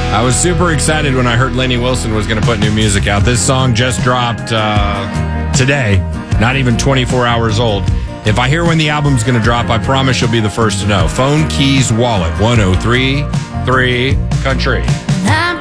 I was super excited when I heard Lainey Wilson was going to put new music out. This song just dropped today, not even 24 hours old. If I hear when the album's going to drop, I promise you'll be the first to know. Phone Keys Wallet, 103.3 Country.